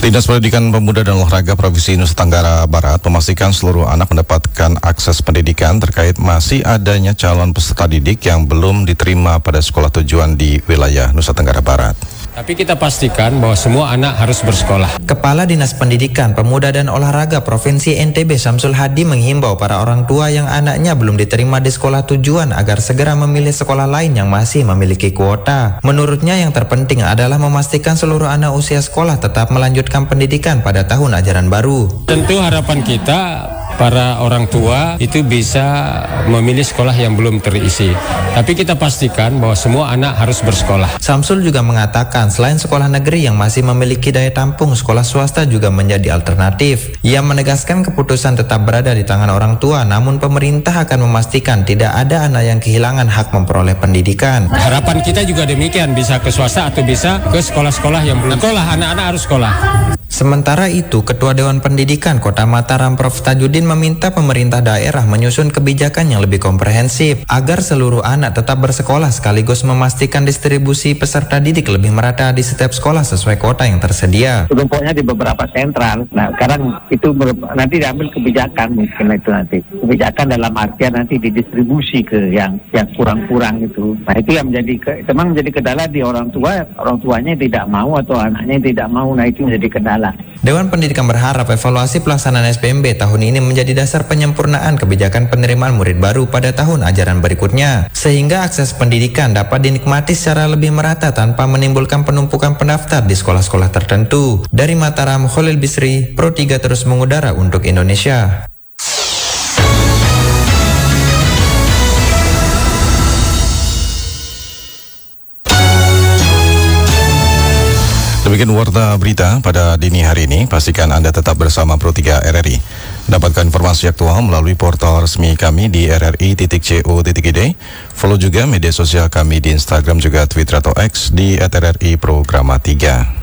Dinas Pendidikan Pemuda dan Olahraga Provinsi Nusa Tenggara Barat memastikan seluruh anak mendapatkan akses pendidikan terkait masih adanya calon peserta didik yang belum diterima pada sekolah tujuan di wilayah Nusa Tenggara Barat. Tapi kita pastikan bahwa semua anak harus bersekolah. Kepala Dinas Pendidikan, Pemuda dan Olahraga Provinsi NTB Syamsul Hadi menghimbau para orang tua yang anaknya belum diterima di sekolah tujuan agar segera memilih sekolah lain yang masih memiliki kuota. Menurutnya yang terpenting adalah memastikan seluruh anak usia sekolah tetap melanjutkan pendidikan pada tahun ajaran baru. Tentu harapan kita para orang tua itu bisa memilih sekolah yang belum terisi. Tapi kita pastikan bahwa semua anak harus bersekolah. Syamsul juga mengatakan selain sekolah negeri yang masih memiliki daya tampung, sekolah swasta juga menjadi alternatif. Ia menegaskan keputusan tetap berada di tangan orang tua, namun pemerintah akan memastikan tidak ada anak yang kehilangan hak memperoleh pendidikan. Harapan kita juga demikian, bisa ke swasta atau bisa ke sekolah-sekolah yang belum sekolah, anak-anak harus sekolah. Sementara itu, Ketua Dewan Pendidikan Kota Mataram Prof. Tajudin meminta pemerintah daerah menyusun kebijakan yang lebih komprehensif agar seluruh anak tetap bersekolah sekaligus memastikan distribusi peserta didik lebih merata di setiap sekolah sesuai kuota yang tersedia. Tumpuknya di beberapa sentral. Nah, sekarang itu nanti diambil kebijakan mungkin itu nanti. Kebijakan dalam artian nanti didistribusi ke yang kurang-kurang itu. Nah, itu yang menjadi kendala di orang tuanya tidak mau atau anaknya tidak mau. Nah, itu menjadi kendala. Dewan Pendidikan berharap evaluasi pelaksanaan SPMB tahun ini menjadi dasar penyempurnaan kebijakan penerimaan murid baru pada tahun ajaran berikutnya, sehingga akses pendidikan dapat dinikmati secara lebih merata tanpa menimbulkan penumpukan pendaftar di sekolah-sekolah tertentu. Dari Mataram, Khalil Bisri, Pro 3 terus mengudara untuk Indonesia. Demikian warta berita pada dini hari ini. Pastikan Anda tetap bersama Pro 3 RRI. Dapatkan informasi aktual melalui portal resmi kami di rri.co.id. Follow juga media sosial kami di Instagram juga Twitter atau X di @RRI Programa 3.